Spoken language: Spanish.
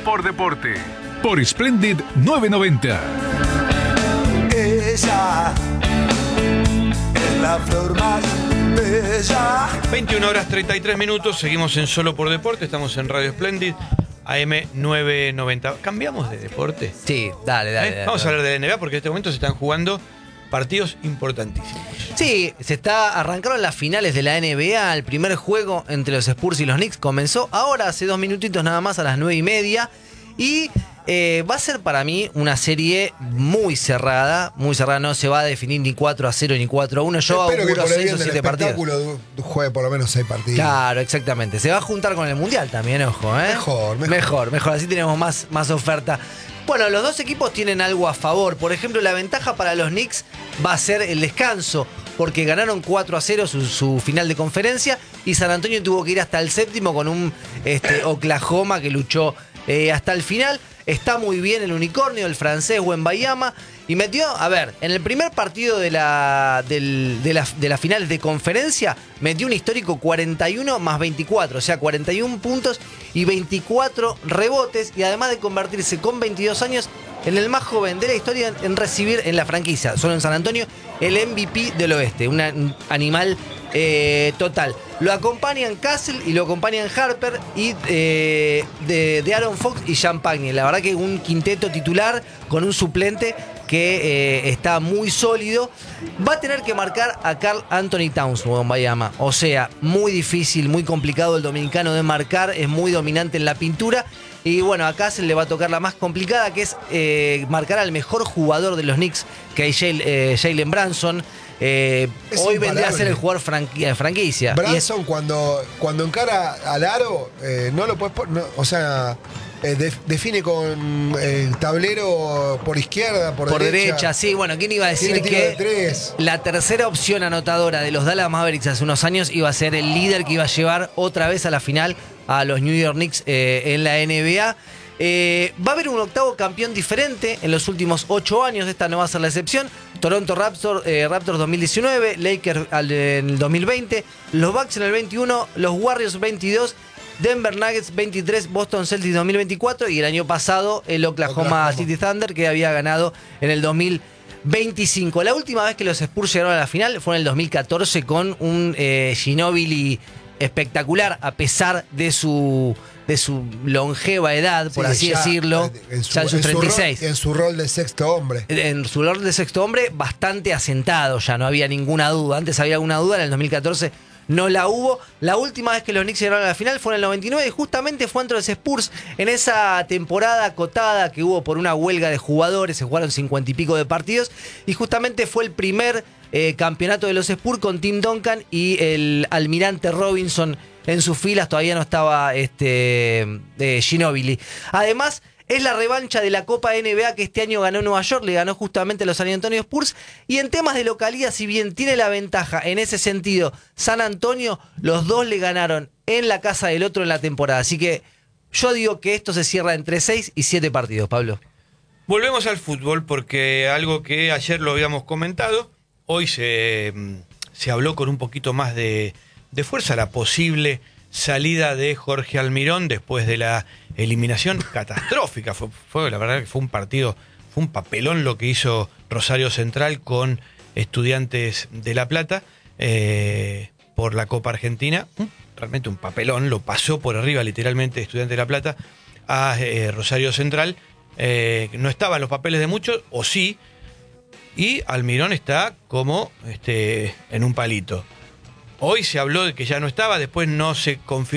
por deporte. Por Splendid 990. Ella es la flor más bella. 21 horas 33 minutos, seguimos en Solo por Deporte, estamos en Radio Splendid, AM 990. ¿Cambiamos de deporte? Sí, dale. Vamos a hablar de la NBA porque en este momento se están jugando partidos importantísimos. Sí, arrancaron las finales de la NBA. El primer juego entre los Spurs y los Knicks comenzó ahora, hace 2 minutitos nada más, a las 9:30. Y va a ser para mí una serie muy cerrada, no se va a definir ni 4-0 ni 4-1. Yo auguro 6 o 7 partidos. Juegue por lo menos 6 partidos. Claro, exactamente. Se va a juntar con el Mundial también, ojo, ¿eh? Mejor. Así tenemos más oferta. Bueno, los dos equipos tienen algo a favor. Por ejemplo, la ventaja para los Knicks va a ser el descanso, porque ganaron 4-0 su final de conferencia y San Antonio tuvo que ir hasta el séptimo con un Oklahoma que luchó hasta el final. Está muy bien el unicornio, el francés Wembanyama, y metió, en el primer partido de las finales de conferencia, metió un histórico 41 más 24, o sea, 41 puntos y 24 rebotes, y además de convertirse con 22 años en el más joven de la historia en recibir en la franquicia, solo en San Antonio, el MVP del oeste, un animal total. Lo acompañan Castle y lo acompañan Harper y de Aaron Fox y Champagne. La verdad que un quinteto titular con un suplente que está muy sólido. Va a tener que marcar a Karl Anthony Towns, Wembanyama. O sea, muy difícil, muy complicado el dominicano de marcar. Es muy dominante en la pintura. Y bueno, a Castle le va a tocar la más complicada, que es marcar al mejor jugador de los Knicks, que es Jalen Brunson. Hoy vendría a ser el jugador franquicia. Brunson cuando encara al aro, no lo puedes poner, o sea, define con el tablero por izquierda, por derecha. Sí, bueno, ¿quién iba a decir que la tercera opción anotadora de los Dallas Mavericks hace unos años iba a ser el líder que iba a llevar otra vez a la final a los New York Knicks en la NBA? Va a haber un octavo campeón diferente en los últimos 8 años, esta no va a ser la excepción. Toronto Raptors 2019, Lakers en el 2020, los Bucks en el 21, los Warriors 22, Denver Nuggets 23, Boston Celtics 2024 y el año pasado el Oklahoma City Thunder, que había ganado en el 2025. La última vez que los Spurs llegaron a la final fue en el 2014 con un Ginobili espectacular, a pesar de su longeva edad, por así decirlo, ya en sus 36. En su rol de sexto hombre. En su rol de sexto hombre, bastante asentado, ya no había ninguna duda. Antes había alguna duda, en el 2014 no la hubo. La última vez que los Knicks llegaron a la final fue en el 99 y justamente fue entre los Spurs en esa temporada acotada que hubo por una huelga de jugadores. Se jugaron 50 y pico de partidos y justamente fue el primer campeonato de los Spurs con Tim Duncan y el almirante Robinson en sus filas. Todavía no estaba Ginobili. Además, es la revancha de la Copa NBA que este año ganó Nueva York, le ganó justamente a los San Antonio Spurs. Y en temas de localidad, si bien tiene la ventaja en ese sentido San Antonio, los dos le ganaron en la casa del otro en la temporada. Así que yo digo que esto se cierra entre 6 y 7 partidos, Pablo. Volvemos al fútbol porque algo que ayer lo habíamos comentado, hoy se habló con un poquito más de fuerza, la posible salida de Jorge Almirón después de la eliminación catastrófica. Fue la verdad que fue un partido, fue un papelón lo que hizo Rosario Central con Estudiantes de La Plata por la Copa Argentina. Realmente un papelón, lo pasó por arriba literalmente Estudiantes de La Plata a Rosario Central. No estaban los papeles de muchos, o sí, y Almirón está como en un palito. Hoy se habló de que ya no estaba, después no se confirmó.